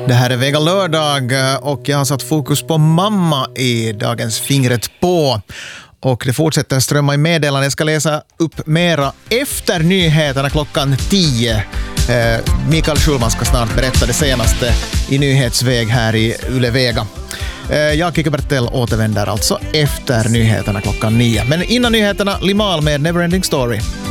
Det här är Vega lördag och jag har satt fokus på mamma i dagens Fingret på. Och det fortsätter strömma i meddelanden. Jag ska läsa upp mera efter nyheterna klockan 10. Mikael Schulman ska snart berätta det senaste i nyhetsväg här i Yle Vega. Jag, Kikki Bertell, återvänder alltså efter nyheterna klockan 9. Men innan nyheterna, Limahl med Neverending Story.